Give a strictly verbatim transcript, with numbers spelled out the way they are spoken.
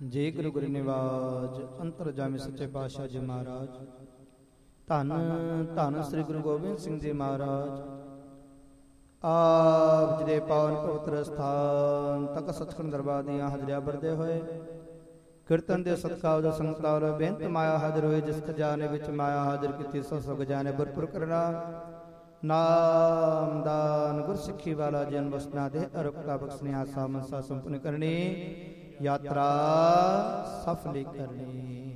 ਜੇ ਗੁਰੂ ਗੁਰੂ ਨਿਵਾਜ ਅੰਤਰ ਜਾਮੇ ਸੱਚੇ ਪਾਤਸ਼ਾਹ ਜੀ ਮਹਾਰਾਜ। ਧੰਨ ਧੰਨ ਸ੍ਰੀ ਗੁਰੂ ਗੋਬਿੰਦ ਸਿੰਘ ਜੀ ਮਹਾਰਾਜ। ਆਪ ਜੀ ਦੇ ਪਾਵਨ ਪਵਿੱਤਰ ਸਥਾਨ ਤੱਕ ਸਤਿਗੁਰ ਦਰਬਾਰ ਦੀਆਂ ਹਾਜ਼ਰੀਆਂ ਭਰਦੇ ਹੋਏ ਕੀਰਤਨ ਦੇ ਸਤਿਕਾਰ ਦਾ ਸੰਗਤਾਰ ਬੇਨਤ ਮਾਇਆ ਹਾਜ਼ਰ ਹੋਏ। ਜਿਸ ਖਜ਼ਾਨੇ ਵਿੱਚ ਮਾਇਆ ਹਾਜ਼ਰ ਕੀਤੀ ਸੋ ਸੋ ਖਜ਼ਾਨੇ ਭਰਪੂਰ ਕਰਨਾ। ਨਾਮ ਦਾਨ ਗੁਰ ਸਿੱਖੀ ਵਾਲਾ ਜਨ ਵਸਨਾ ਦੇ ਅਰਪਤਾ ਬਖਸ਼ਨੀ ਆਸਾ ਮਨਸਾ ਸੰਪਨ ਕਰਨੀ। ਯਾਤਰਾ ਸਫਲੀ ਕਰਨੀ।